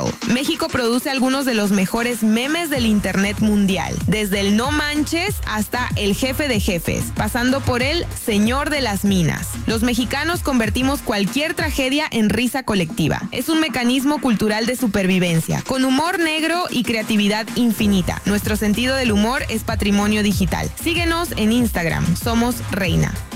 Show. México produce algunos de los mejores memes del internet mundial, desde el no manches hasta el jefe de jefes, pasando por el señor de las minas. Los mexicanos convertimos cualquier tragedia en risa colectiva. Es un mecanismo cultural de supervivencia, con humor negro y creatividad infinita. Nuestro sentido del humor es patrimonio digital. Síguenos en Instagram, somos Reina.